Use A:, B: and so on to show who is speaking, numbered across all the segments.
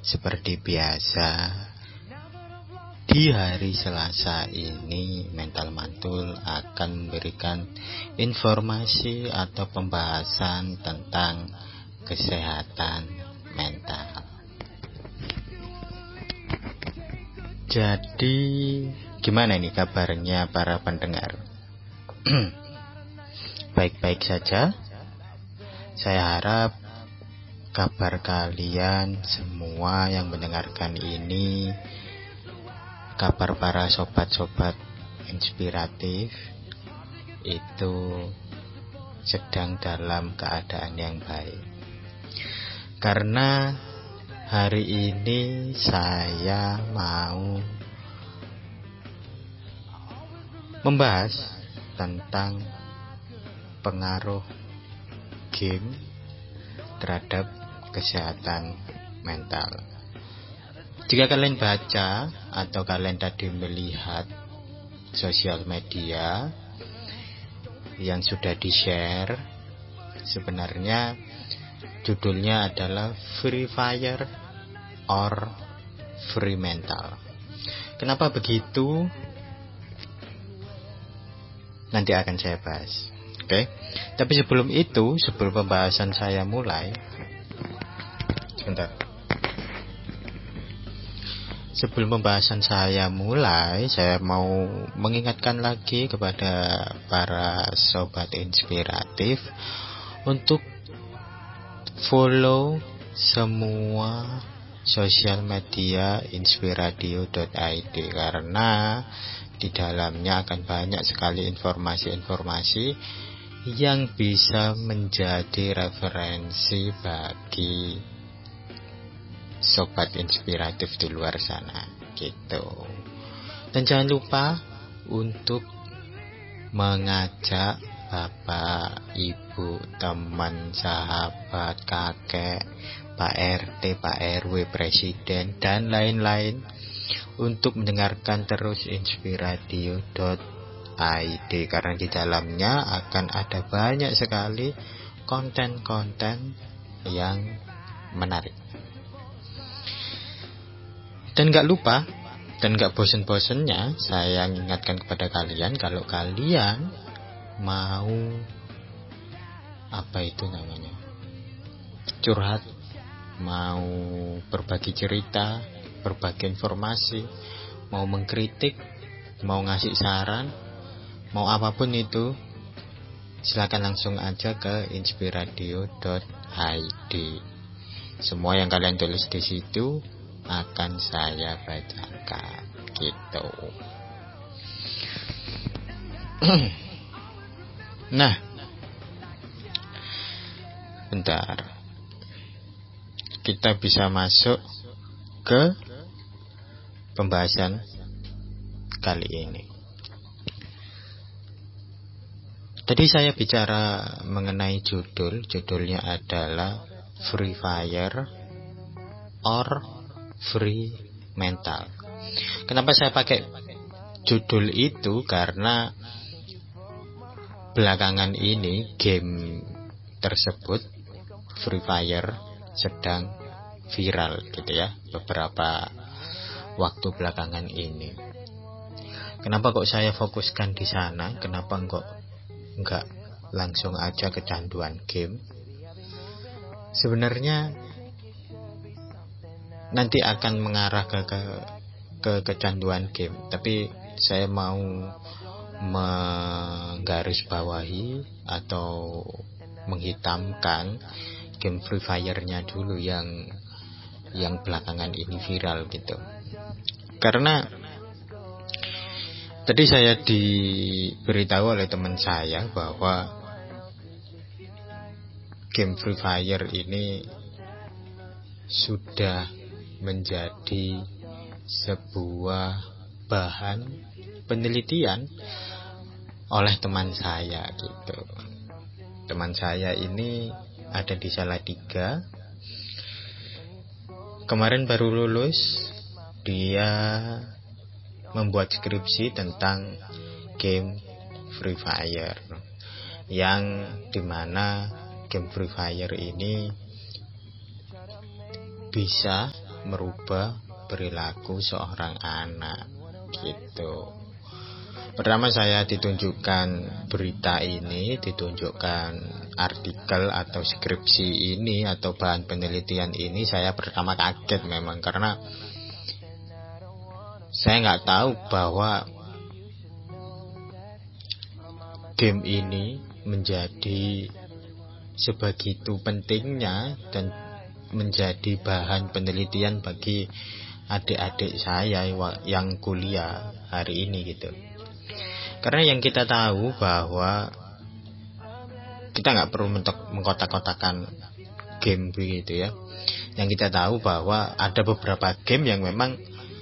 A: Seperti biasa, di hari Selasa ini Mental Mantul akan memberikan informasi atau pembahasan tentang kesehatan mental. Jadi, gimana nih kabarnya para pendengar? Baik-baik saja? Saya harap kabar kalian semua yang mendengarkan ini, kabar para sobat-sobat inspiratif itu sedang dalam keadaan yang baik. Karena hari ini saya mau membahas tentang pengaruh game terhadap kesehatan mental. Jika kalian baca atau kalian tadi melihat sosial media yang sudah di-share, sebenarnya judulnya adalah Free Fire or Free Mental. Kenapa begitu? Nanti akan saya bahas. Oke. Tapi sebelum itu, sebelum pembahasan saya mulai, Sebelum pembahasan saya mulai, saya mau mengingatkan lagi kepada para sobat inspiratif untuk follow semua sosial media inspiradio.id, karena di dalamnya akan banyak sekali informasi-informasi yang bisa menjadi referensi bagi sobat inspiratif di luar sana gitu. Dan jangan lupa untuk mengajak bapak, ibu, teman, sahabat, kakek, Pak RT, Pak RW, presiden, dan lain-lain untuk mendengarkan terus inspiradio.id, karena di dalamnya akan ada banyak sekali konten-konten yang menarik. Dan gak lupa, dan gak bosen-bosennya, saya ingatkan kepada kalian, kalau kalian mau curhat, mau berbagi cerita, berbagi informasi, mau mengkritik, mau ngasih saran, mau apapun itu, silakan langsung aja ke inspiradio.id. Semua yang kalian tulis di situ akan saya bacakan gitu. Nah, bentar, kita bisa masuk ke pembahasan kali ini. Tadi saya bicara mengenai judulnya adalah Free Fire or Free Mental. Kenapa saya pakai judul itu? Karena belakangan ini game tersebut, Free Fire, sedang viral gitu ya, beberapa waktu belakangan ini. Kenapa kok saya fokuskan di sana? Kenapa kok enggak langsung aja kecanduan game? Sebenarnya nanti akan mengarah ke kecanduan game, tapi saya mau menggarisbawahi atau menghitamkan game Free Fire-nya dulu yang belakangan ini viral gitu. Karena tadi saya diberitahu oleh teman saya bahwa game Free Fire ini sudah menjadi sebuah bahan penelitian oleh teman saya gitu. Teman saya ini ada di Salatiga, kemarin baru lulus. Dia membuat skripsi tentang game Free Fire, yang dimana game Free Fire ini bisa merubah perilaku seorang anak gitu. Pertama saya ditunjukkan berita ini, ditunjukkan artikel atau skripsi ini atau bahan penelitian ini, saya pertama kaget memang, karena saya nggak tahu bahwa game ini menjadi sebegitu pentingnya dan menjadi bahan penelitian bagi adik-adik saya yang kuliah hari ini gitu. Karena yang kita tahu bahwa kita nggak perlu mengkotak-kotakan game begitu ya. Yang kita tahu bahwa ada beberapa game yang memang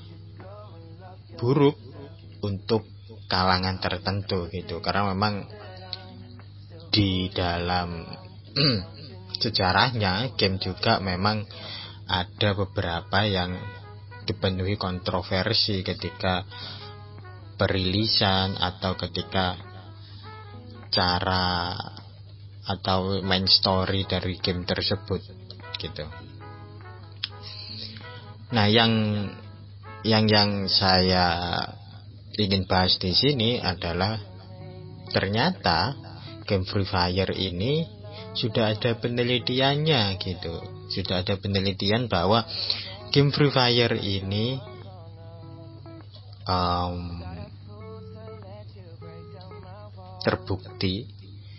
A: buruk untuk kalangan tertentu gitu. Karena memang di dalam sejarahnya game juga memang ada beberapa yang dipenuhi kontroversi ketika perilisan atau ketika cara atau main story dari game tersebut gitu. Nah, yang saya ingin bahas di sini adalah ternyata game Free Fire ini sudah ada penelitiannya gitu. Sudah ada penelitian bahwa game Free Fire ini terbukti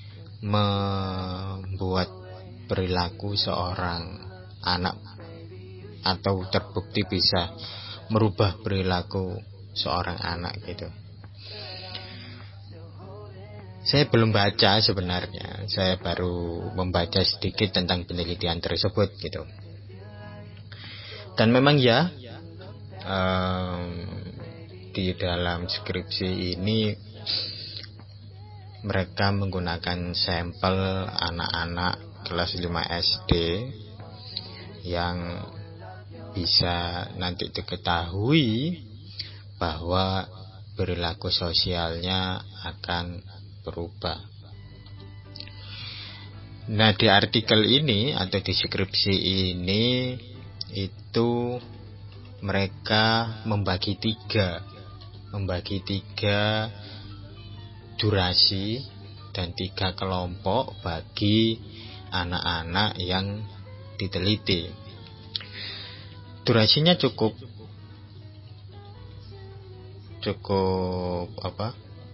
A: membuat perilaku seorang anak, atau terbukti bisa merubah perilaku seorang anak gitu. Saya belum baca sebenarnya, saya baru membaca sedikit tentang penelitian tersebut gitu. Dan memang ya, di dalam skripsi ini mereka menggunakan sampel anak-anak kelas 5 SD yang bisa nanti diketahui bahwa perilaku sosialnya akan berubah. Nah, di artikel ini atau di skripsi ini itu mereka membagi tiga durasi dan 3 kelompok bagi anak-anak yang diteliti. Durasinya cukup apa?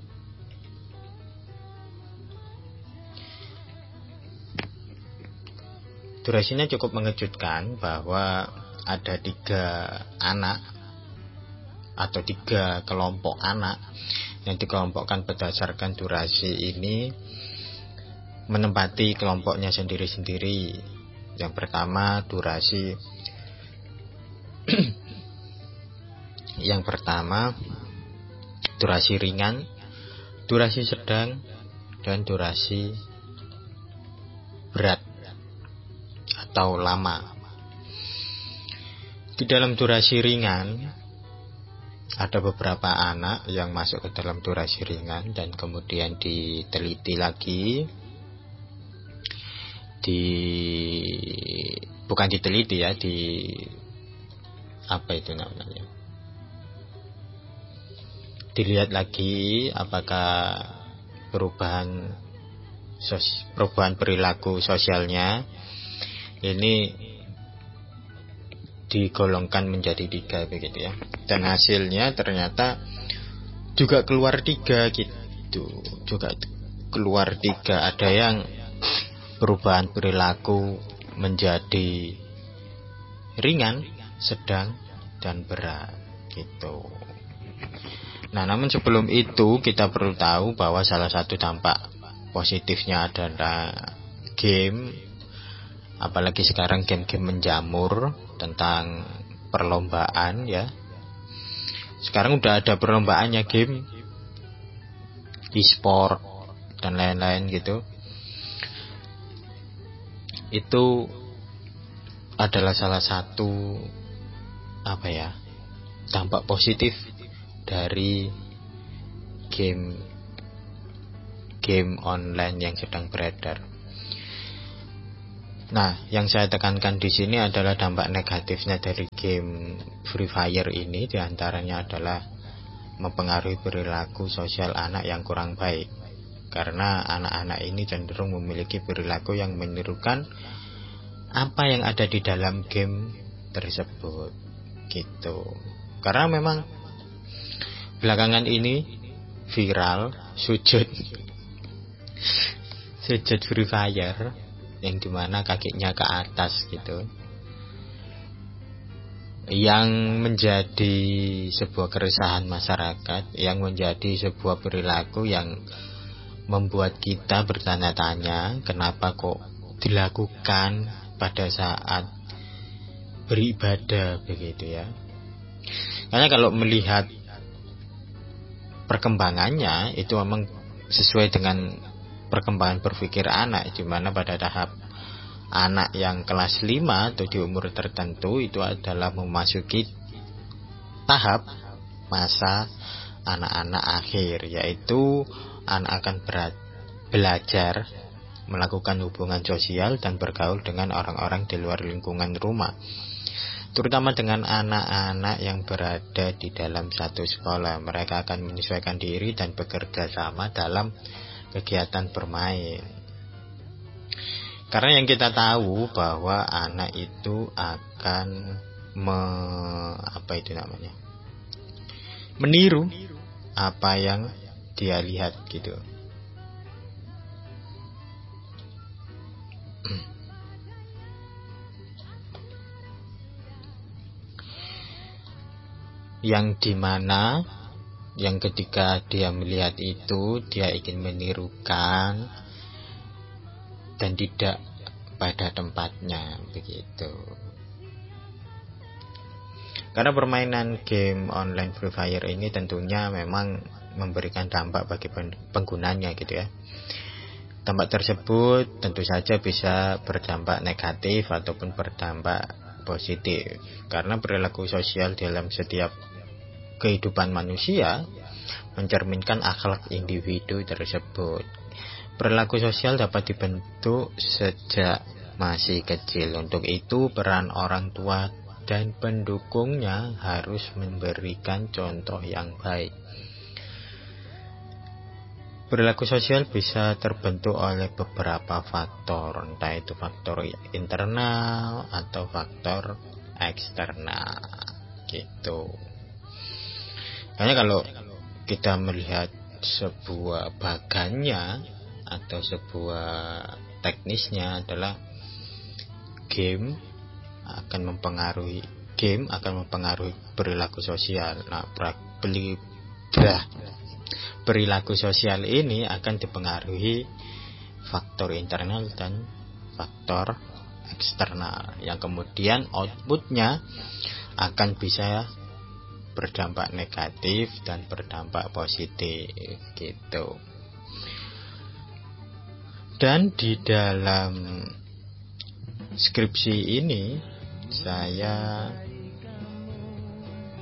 A: Durasinya cukup mengejutkan bahwa ada 3 anak atau 3 kelompok anak yang dikelompokkan berdasarkan durasi ini menempati kelompoknya sendiri-sendiri. Yang pertama durasi durasi ringan, durasi sedang, dan durasi berat atau lama. Di dalam durasi ringan ada beberapa anak yang masuk ke dalam durasi ringan dan kemudian diteliti lagi, bukan diteliti ya, apa itu namanya, dilihat lagi apakah perubahan perilaku sosialnya ini digolongkan menjadi 3 begitu ya. Dan hasilnya ternyata juga keluar 3 gitu. Juga keluar 3. Ada yang perubahan perilaku menjadi ringan, sedang, dan berat gitu. Nah, namun sebelum itu kita perlu tahu bahwa salah satu dampak positifnya adalah game, apalagi sekarang game-game menjamur tentang perlombaan ya. Sekarang udah ada perlombaannya game e-sport dan lain-lain gitu. Itu adalah salah satu dampak positif dari game online yang sedang beredar. Nah, yang saya tekankan di sini adalah dampak negatifnya dari game Free Fire ini, diantaranya adalah mempengaruhi perilaku sosial anak yang kurang baik. Karena anak-anak ini cenderung memiliki perilaku yang menirukan apa yang ada di dalam game tersebut, gitu. Karena memang belakangan ini viral sujud Free Fire yang dimana kakinya ke atas gitu, yang menjadi sebuah keresahan masyarakat, yang menjadi sebuah perilaku yang membuat kita bertanya-tanya kenapa kok dilakukan pada saat beribadah begitu ya. Karena kalau melihat perkembangannya itu memang sesuai dengan perkembangan berpikir anak, di mana pada tahap anak yang kelas 5 atau di umur tertentu itu adalah memasuki tahap masa anak-anak akhir, yaitu anak akan belajar melakukan hubungan sosial dan bergaul dengan orang-orang di luar lingkungan rumah, terutama dengan anak-anak yang berada di dalam satu sekolah. Mereka akan menyesuaikan diri dan bekerja sama dalam kegiatan bermain. Karena yang kita tahu bahwa anak itu akan meniru apa yang dia lihat gitu. Yang dimana yang ketika dia melihat itu dia ingin menirukan dan tidak pada tempatnya begitu. Karena permainan game online Free Fire ini tentunya memang memberikan dampak bagi penggunanya gitu ya. Dampak tersebut tentu saja bisa berdampak negatif ataupun berdampak positif. Karena perilaku sosial dalam setiap kehidupan manusia mencerminkan akhlak individu tersebut. Perilaku sosial dapat dibentuk sejak masih kecil. Untuk itu peran orang tua dan pendukungnya harus memberikan contoh yang baik. Perilaku sosial bisa terbentuk oleh beberapa faktor, entah itu faktor internal atau faktor eksternal gitu. Karena kalau kita melihat sebuah bagannya atau sebuah teknisnya adalah game akan mempengaruhi perilaku sosial. Nah, perilaku sosial ini akan dipengaruhi faktor internal dan faktor eksternal, yang kemudian outputnya akan bisa berdampak negatif dan berdampak positif gitu. Dan di dalam skripsi ini saya